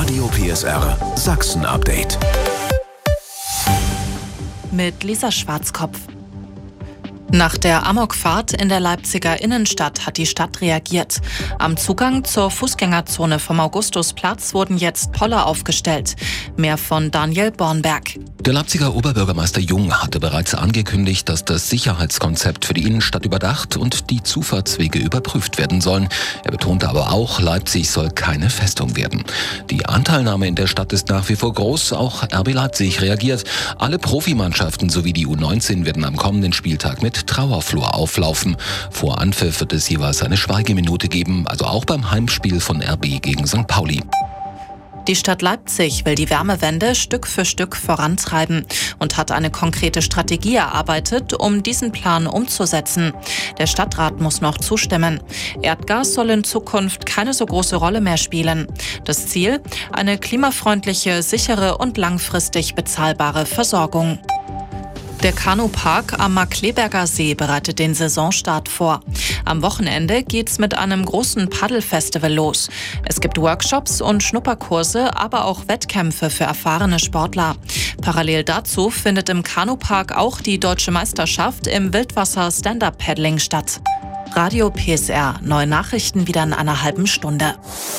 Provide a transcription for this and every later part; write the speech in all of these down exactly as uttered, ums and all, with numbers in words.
Radio P S R Sachsen-Update. Mit Lisa Schwarzkopf. Nach der Amokfahrt in der Leipziger Innenstadt hat die Stadt reagiert. Am Zugang zur Fußgängerzone vom Augustusplatz wurden jetzt Poller aufgestellt. Mehr von Daniel Bornberg. Der Leipziger Oberbürgermeister Jung hatte bereits angekündigt, dass das Sicherheitskonzept für die Innenstadt überdacht und die Zufahrtswege überprüft werden sollen. Er betonte aber auch, Leipzig soll keine Festung werden. Die Anteilnahme in der Stadt ist nach wie vor groß. Auch R B Leipzig reagiert. Alle Profimannschaften sowie die U neunzehn werden am kommenden Spieltag mit Trauerflor auflaufen. Vor Anpfiff wird es jeweils eine Schweigeminute geben, also auch beim Heimspiel von R B gegen Sankt Pauli. Die Stadt Leipzig will die Wärmewende Stück für Stück vorantreiben und hat eine konkrete Strategie erarbeitet, um diesen Plan umzusetzen. Der Stadtrat muss noch zustimmen. Erdgas soll in Zukunft keine so große Rolle mehr spielen. Das Ziel? Eine klimafreundliche, sichere und langfristig bezahlbare Versorgung. Der Kanupark am Markkleeberger See bereitet den Saisonstart vor. Am Wochenende geht's mit einem großen Paddelfestival los. Es gibt Workshops und Schnupperkurse, aber auch Wettkämpfe für erfahrene Sportler. Parallel dazu findet im Kanupark auch die Deutsche Meisterschaft im Wildwasser-Stand-Up-Paddling statt. Radio P S R, neue Nachrichten wieder in einer halben Stunde.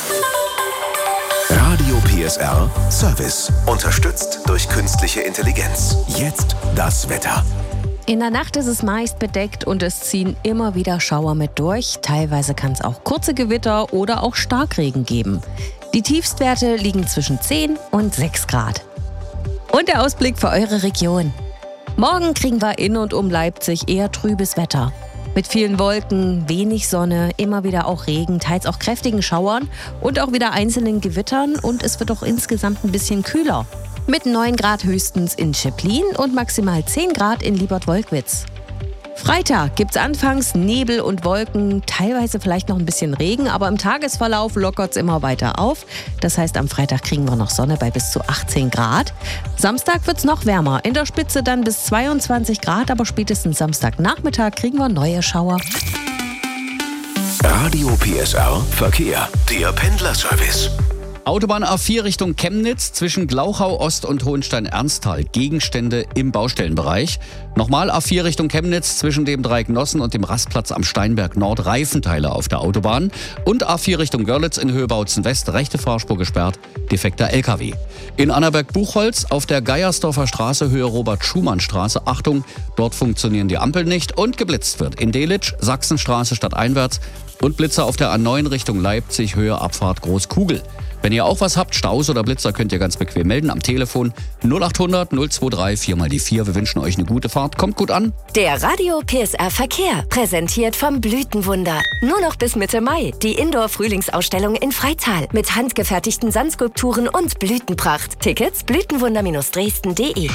Radio P S R Service. Unterstützt durch künstliche Intelligenz. Jetzt das Wetter. In der Nacht ist es meist bedeckt und es ziehen immer wieder Schauer mit durch. Teilweise kann es auch kurze Gewitter oder auch Starkregen geben. Die Tiefstwerte liegen zwischen zehn und sechs Grad. Und der Ausblick für eure Region. Morgen kriegen wir in und um Leipzig eher trübes Wetter. Mit vielen Wolken, wenig Sonne, immer wieder auch Regen, teils auch kräftigen Schauern und auch wieder einzelnen Gewittern. Und es wird auch insgesamt ein bisschen kühler. Mit neun Grad höchstens in Schöplin und maximal zehn Grad in Liebert-Wolkwitz. Freitag gibt's anfangs Nebel und Wolken, teilweise vielleicht noch ein bisschen Regen, aber im Tagesverlauf lockert's immer weiter auf. Das heißt, am Freitag kriegen wir noch Sonne bei bis zu achtzehn Grad. Samstag wird's noch wärmer, in der Spitze dann bis zweiundzwanzig Grad, aber spätestens Samstagnachmittag kriegen wir neue Schauer. Radio P S R Verkehr. Der Pendlerservice. Autobahn A vier Richtung Chemnitz zwischen Glauchau Ost und Hohenstein-Ernsthal. Gegenstände im Baustellenbereich. Nochmal A vier Richtung Chemnitz zwischen dem Dreiecknossen und dem Rastplatz am Steinberg Nord. Reifenteile auf der Autobahn. Und A vier Richtung Görlitz in Höhe Bautzen West. Rechte Fahrspur gesperrt. Defekter L K W. In Annaberg-Buchholz auf der Geiersdorfer Straße Höhe Robert-Schumann-Straße. Achtung, dort funktionieren die Ampeln nicht. Und geblitzt wird in Delitzsch, Sachsenstraße stadteinwärts. Und Blitzer auf der A neun Richtung Leipzig Höhe Abfahrt Großkugel. Wenn ihr auch was habt, Staus oder Blitzer, könnt ihr ganz bequem melden am Telefon null acht hundert null zwei drei vier mal die vier. Wir wünschen euch eine gute Fahrt. Kommt gut an. Der Radio P S R Verkehr, präsentiert vom Blütenwunder. Nur noch bis Mitte Mai die Indoor-Frühlingsausstellung in Freital mit handgefertigten Sandskulpturen und Blütenpracht. Tickets blütenwunder Dresden punkt de.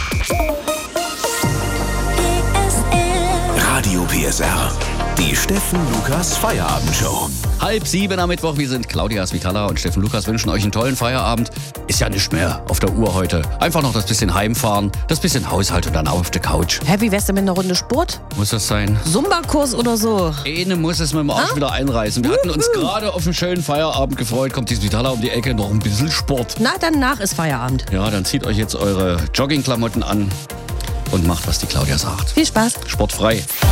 Radio P S R. Die Steffen Lukas Feierabendshow. Halb sieben am Mittwoch. Wir sind Claudia Svitala und Steffen Lukas wünschen euch einen tollen Feierabend. Ist ja nicht mehr auf der Uhr heute. Einfach noch das bisschen heimfahren, das bisschen Haushalt und dann auf der Couch. Happy Weste mit einer Runde Sport? Muss das sein? Zumba-Kurs oder so? Eine muss es mit dem Arsch ah? wieder einreißen. Wir hatten uns gerade auf einen schönen Feierabend gefreut. Kommt die Svitala um die Ecke, noch ein bisschen Sport. Na, danach ist Feierabend. Ja, dann zieht euch jetzt eure Joggingklamotten an und macht, was die Claudia sagt. Viel Spaß. Sportfrei.